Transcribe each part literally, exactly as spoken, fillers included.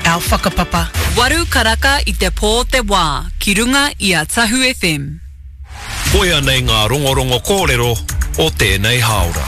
our whakapapa. Waru karaka I te pō te wā, ki runga I a Tahu F M. Koia nei ngā rongorongo kōrero o tēnei haora.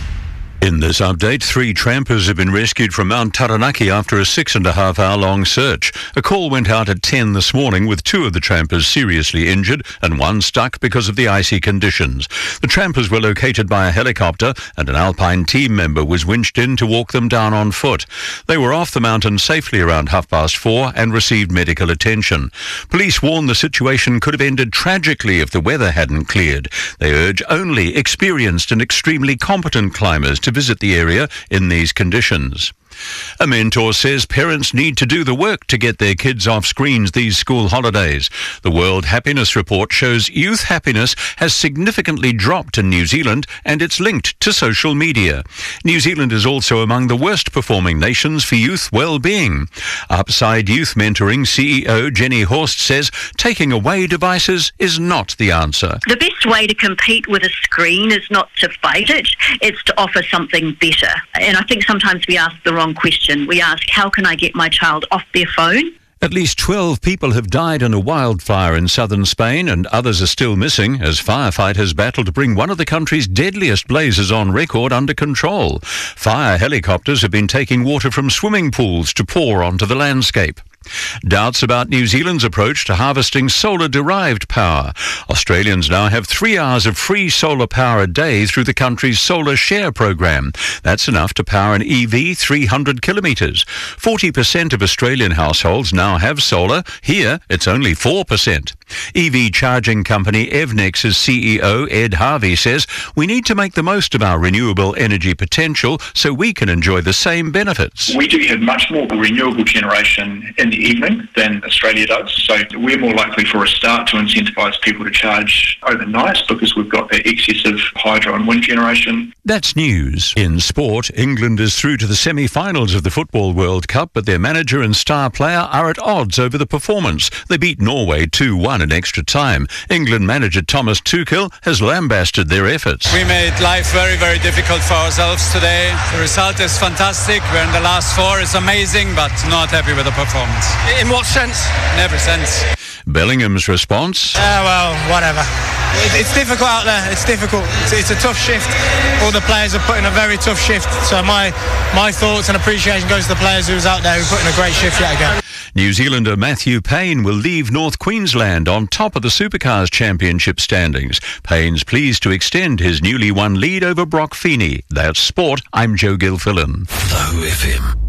In this update, three trampers have been rescued from Mount Taranaki after a six and a half hour long search. A call went out at ten this morning with two of the trampers seriously injured and one stuck because of the icy conditions. The trampers were located by a helicopter and an Alpine team member was winched in to walk them down on foot. They were off the mountain safely around half past four and received medical attention. Police warn the situation could have ended tragically if the weather hadn't cleared. They urge only experienced and extremely competent climbers to visit the area in these conditions. A mentor says parents need to do the work to get their kids off screens these school holidays. The World Happiness Report shows youth happiness has significantly dropped in New Zealand and it's linked to social media. New Zealand is also among the worst performing nations for youth well-being. Upside Youth Mentoring C E O Jenny Horst says taking away devices is not the answer. The best way to compete with a screen is not to fight it, it's to offer something better. And I think sometimes we ask the wrong question. We ask, how can I get my child off their phone? At least twelve people have died in a wildfire in southern Spain and others are still missing as firefighters battle to bring one of the country's deadliest blazes on record under control. Fire helicopters have been taking water from swimming pools to pour onto the landscape. Doubts about New Zealand's approach to harvesting solar-derived power. Australians now have three hours of free solar power a day through the country's Solar Share program. That's enough to power an E V three hundred kilometres. forty percent of Australian households now have solar. Here, it's only four percent. E V charging company Evnex's C E O Ed Harvey says we need to make the most of our renewable energy potential so we can enjoy the same benefits. We do have much more renewable generation in the evening than Australia does, so we're more likely for a start to incentivise people to charge overnight because we've got that excess of hydro and wind generation. That's news. In sport, England is through to the semi-finals of the Football World Cup, but their manager and star player are at odds over the performance. They beat Norway two one in extra time. England manager Thomas Tuchel has lambasted their efforts. We made life very, very difficult for ourselves today. The result is fantastic. We're in the last four. It's amazing, but not happy with the performance. In what sense? In every sense. Bellingham's response? Uh, well, whatever. It, it's difficult out there. It's difficult. It's, it's a tough shift. All the players are putting a very tough shift. So my my thoughts and appreciation goes to the players who was out there who put in a great shift yet again. New Zealander Matthew Payne will leave North Queensland on top of the Supercars Championship standings. Payne's pleased to extend his newly won lead over Brock Feeney. That's sport. I'm Joe Gilfillan. Tahu F M.